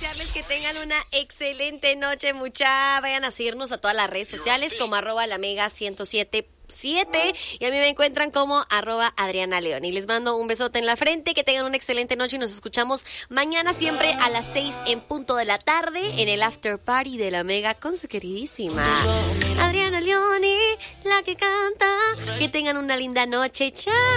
desearles que tengan una excelente noche, mucha. Vayan a seguirnos a todas las redes sociales como @lamega1077 y a mí me encuentran como @Adriana León. Y les mando un besote en la frente, que tengan una excelente noche y nos escuchamos mañana siempre a las 6 en punto de la tarde en el After Party de La Mega con su queridísima Adriana León, la que canta. Que tengan una linda noche, chao.